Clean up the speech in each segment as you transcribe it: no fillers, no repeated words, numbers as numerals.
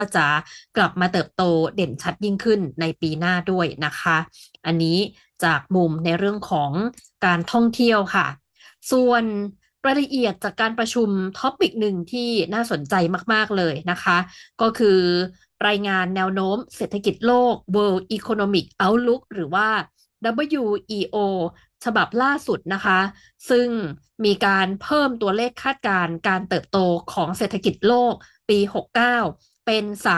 ก็จะกลับมาเติบโตเด่นชัดยิ่งขึ้นในปีหน้าด้วยนะคะอันนี้จากมุมในเรื่องของการท่องเที่ยวค่ะส่วนรายละเอียดจากการประชุมท็อปิกหนึ่งที่น่าสนใจมากๆเลยนะคะก็คือรายงานแนวโน้มเศรษฐกิจโลก World Economic Outlook หรือว่า WEO ฉบับล่าสุดนะคะซึ่งมีการเพิ่มตัวเลขคาดการณ์การเติบโตของเศรษฐกิจโลกปี 69 เป็น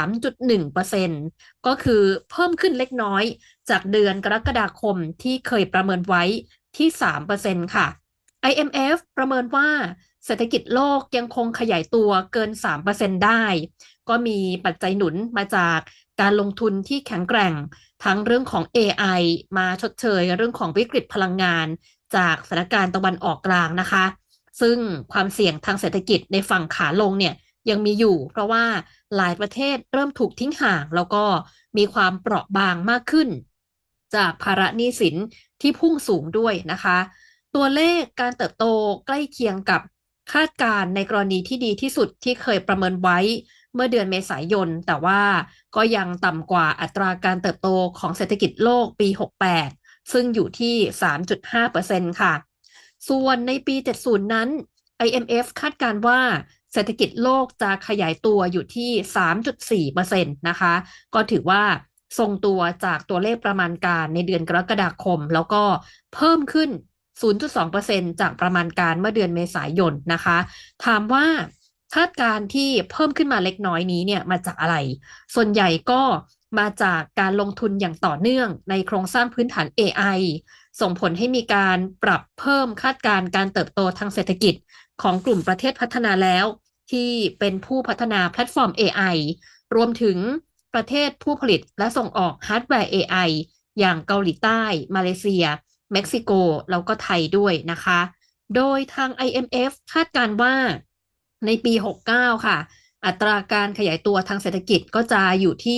3.1%ก็คือเพิ่มขึ้นเล็กน้อยจากเดือนกรกฎาคมที่เคยประเมินไว้ที่ 3%ค่ะ IMF ประเมินว่าเศรษฐกิจโลกยังคงขยายตัวเกิน 3%ได้ก็มีปัจจัยหนุนมาจากการลงทุนที่แข็งแกร่งทั้งเรื่องของ AI มาชดเชยเรื่องของวิกฤตพลังงานจากสถานการณ์ตะวันออกกลางนะคะซึ่งความเสี่ยงทางเศรษฐกิจในฝั่งขาลงเนี่ยยังมีอยู่เพราะว่าหลายประเทศเริ่มถูกทิ้งห่างแล้วก็มีความเปราะบางมากขึ้นจากภาระหนี้สินที่พุ่งสูงด้วยนะคะตัวเลขการเติบโตใกล้เคียงกับคาดการณ์ในกรณีที่ดีที่สุดที่เคยประเมินไว้เมื่อเดือนเมษายนแต่ว่าก็ยังต่ำกว่าอัตราการเติบโตของเศรษฐกิจโลกปี 68ซึ่งอยู่ที่ 3.5%ค่ะส่วนในปี 70 นั้น IMF คาดการณ์ว่าเศรษฐกิจโลกจะขยายตัวอยู่ที่ 3.4%นะคะก็ถือว่าทรงตัวจากตัวเลขประมาณการในเดือนกรกฎาคมแล้วก็เพิ่มขึ้น 0.2% จากประมาณการเมื่อเดือนเมษายนนะคะถามว่าคาดการณ์ที่เพิ่มขึ้นมาเล็กน้อยนี้เนี่ยมาจากอะไรส่วนใหญ่ก็มาจากการลงทุนอย่างต่อเนื่องในโครงสร้างพื้นฐาน AI ส่งผลให้มีการปรับเพิ่มคาดการณ์การเติบโตทางเศรษฐกิจของกลุ่มประเทศพัฒนาแล้วที่เป็นผู้พัฒนาแพลตฟอร์ม AI รวมถึงประเทศผู้ผลิตและส่งออกฮาร์ดแวร์ AI อย่างเกาหลีใต้มาเลเซียเม็กซิโกแล้วก็ไทยด้วยนะคะโดยทาง IMF คาดการณ์ว่าในปี 69 ค่ะอัตราการขยายตัวทางเศรษฐกิจก็จะอยู่ที่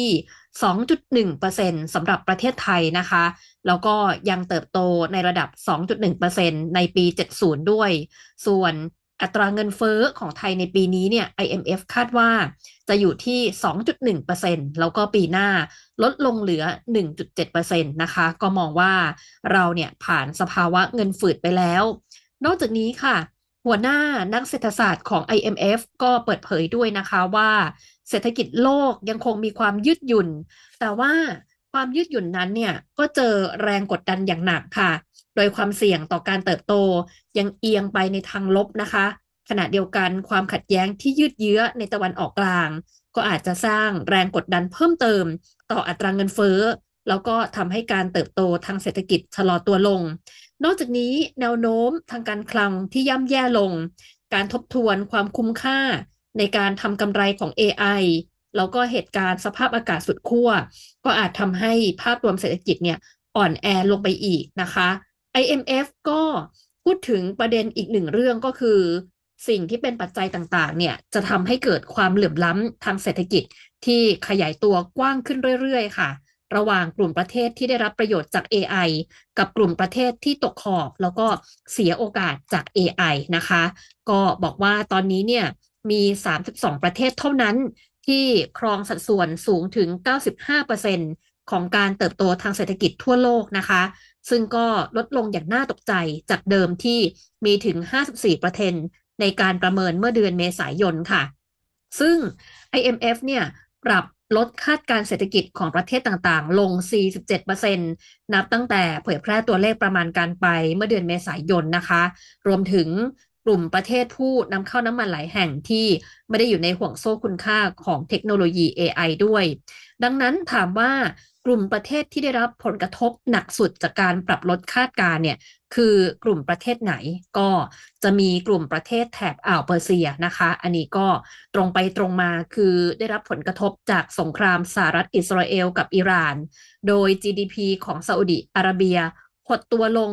2.1% สำหรับประเทศไทยนะคะแล้วก็ยังเติบโตในระดับ 2.1% ในปี 70 ด้วยส่วนอัตราเงินเฟ้อของไทยในปีนี้เนี่ย IMF คาดว่าจะอยู่ที่ 2.1% แล้วก็ปีหน้าลดลงเหลือ 1.7% นะคะก็มองว่าเราเนี่ยผ่านสภาวะเงินฝืดไปแล้วนอกจากนี้ค่ะหัวหน้านักเศรษฐศาสตร์ของ IMF ก็เปิดเผยด้วยนะคะว่าเศรษฐกิจโลกยังคงมีความยืดหยุ่นแต่ว่าความยืดหยุ่นนั้นเนี่ยก็เจอแรงกดดันอย่างหนักค่ะโดยความเสี่ยงต่อการเติบโตยังเอียงไปในทางลบนะคะขณะเดียวกันความขัดแย้งที่ยืดเยื้อในตะวันออกกลางก็อาจจะสร้างแรงกดดันเพิ่มเติมต่ออัตราเงินเฟ้อแล้วก็ทำให้การเติบโตทางเศรษฐกิจชะลอตัวลงนอกจากนี้แนวโน้มทางการคลังที่ย่ำแย่ลงการทบทวนความคุ้มค่าในการทำกำไรของ AI แล้วก็เหตุการณ์สภาพอากาศสุดขั้วก็อาจทำให้ภาพรวมเศรษฐกิจเนี่ยอ่อนแอลงไปอีกนะคะ IMF ก็พูดถึงประเด็นอีกหนึ่งเรื่องก็คือสิ่งที่เป็นปัจจัยต่างๆเนี่ยจะทำให้เกิดความเหลื่อมล้ำทางเศรษฐกิจที่ขยายตัวกว้างขึ้นเรื่อยๆค่ะระหว่างกลุ่มประเทศที่ได้รับประโยชน์จาก AI กับกลุ่มประเทศที่ตกขอบแล้วก็เสียโอกาสจาก AI นะคะก็บอกว่าตอนนี้เนี่ยมี32ประเทศเท่านั้นที่ครองสัดส่วนสูงถึง95%ของการเติบโตทางเศรษฐกิจทั่วโลกนะคะซึ่งก็ลดลงอย่างน่าตกใจจากเดิมที่มีถึง54%ในการประเมินเมื่อเดือนเมษายนค่ะซึ่ง IMF เนี่ยปรับลดคาดการเศรษฐกิจของประเทศต่างๆลง 47%นับตั้งแต่เผยแพร่ตัวเลขประมาณการไปเมื่อเดือนเมษายนนะคะรวมถึงกลุ่มประเทศผู้นำเข้าน้ำมันหลายแห่งที่ไม่ได้อยู่ในห่วงโซ่คุณค่าของเทคโนโลยี AI ด้วยดังนั้นถามว่ากลุ่มประเทศที่ได้รับผลกระทบหนักสุดจากการปรับลดคาดการณ์เนี่ยคือกลุ่มประเทศไหนก็จะมีกลุ่มประเทศแถบอ่าวเปอร์เซียนะคะอันนี้ก็ตรงไปตรงมาคือได้รับผลกระทบจากสงครามสหรัฐอิสราเอลกับอิหร่านโดย GDP ของซาอุดิอาระเบียหดตัวลง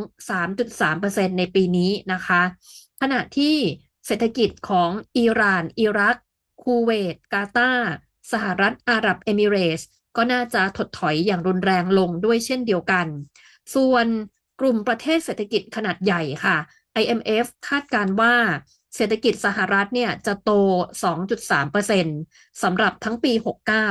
3.3% ในปีนี้นะคะขณะที่เศรษฐกิจของอิหร่านอิรักคูเวตกาตาร์สหรัฐอาหรับเอมิเรตส์ก็น่าจะถดถอยอย่างรุนแรงลงด้วยเช่นเดียวกันส่วนกลุ่มประเทศเศรษฐกิจขนาดใหญ่ค่ะ IMF คาดการณ์ว่าเศรษฐกิจสหรัฐเนี่ยจะโต 2.3%สำหรับทั้งปี 69